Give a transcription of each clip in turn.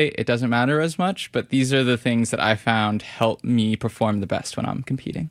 it doesn't matter as much, but these are the things that I found help me perform the best when I'm competing.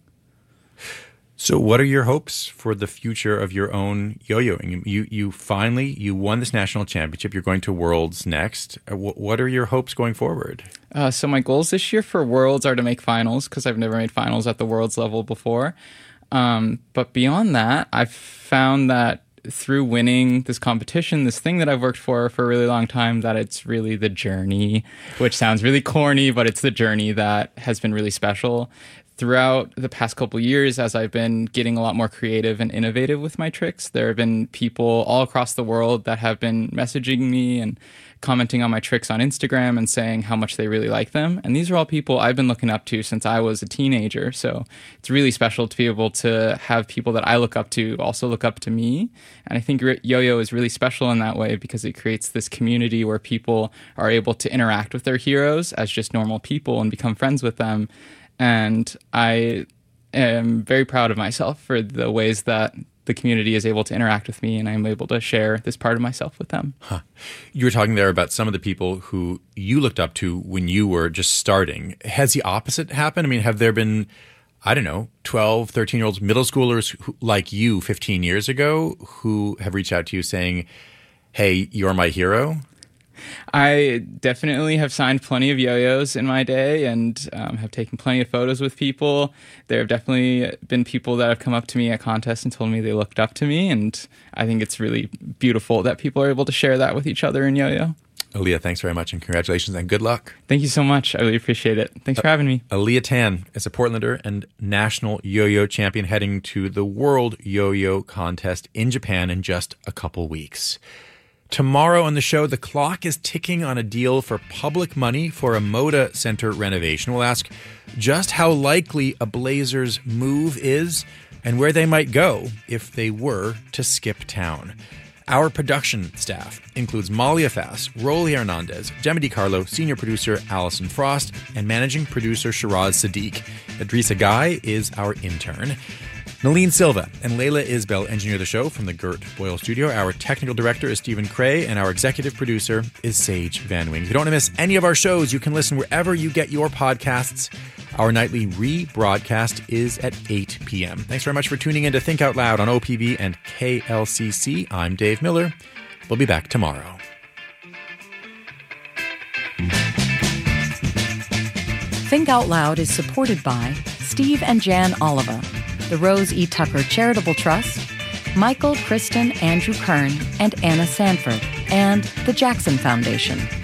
So what are your hopes for the future of your own yo-yoing? You finally won this national championship. You're going to Worlds next. What are your hopes going forward? So my goals this year for Worlds are to make finals, because I've never made finals at the Worlds level before. But beyond that, I've found that through winning this competition, this thing that I've worked for a really long time, that it's really the journey, which sounds really corny, but it's the journey that has been really special. Throughout the past couple years, as I've been getting a lot more creative and innovative with my tricks, there have been people all across the world that have been messaging me and commenting on my tricks on Instagram and saying how much they really like them. And these are all people I've been looking up to since I was a teenager. So it's really special to be able to have people that I look up to also look up to me. And I think yo-yo is really special in that way, because it creates this community where people are able to interact with their heroes as just normal people and become friends with them. And I am very proud of myself for the ways that the community is able to interact with me, and I'm able to share this part of myself with them. Huh. You were talking there about some of the people who you looked up to when you were just starting. Has the opposite happened? I mean, have there been, 12, 13-year-olds, middle schoolers like you 15 years ago who have reached out to you saying, hey, you're my hero? I definitely have signed plenty of yo-yos in my day and have taken plenty of photos with people. There have definitely been people that have come up to me at contests and told me they looked up to me, and I think it's really beautiful that people are able to share that with each other in yo-yo. Aaliyah, thanks very much, and congratulations, and good luck. Thank you so much. I really appreciate it. Thanks for having me. Aaliyah Tan is a Portlander and national yo-yo champion, heading to the World Yo-Yo Contest in Japan in just a couple weeks. Tomorrow on the show, the clock is ticking on a deal for public money for a Moda Center renovation. We'll ask just how likely a Blazers move is and where they might go if they were to skip town. Our production staff includes Malia Fass, Rolly Hernandez, Gemma DiCarlo, senior producer Allison Frost, and managing producer Shiraz Sadiq. Adrisa Guy is our intern. Nalene Silva and Layla Isbell engineer the show from the Gert Boyle studio. Our technical director is Stephen Cray, and our executive producer is Sage Van Wing. If you don't want to miss any of our shows, you can listen wherever you get your podcasts. Our nightly rebroadcast is at 8 p.m. Thanks very much for tuning in to Think Out Loud on OPB and KLCC. I'm Dave Miller. We'll be back tomorrow. Think Out Loud is supported by Steve and Jan Oliva, the Rose E. Tucker Charitable Trust, Michael, Kristen, Andrew Kern, and Anna Sanford, and the Jackson Foundation.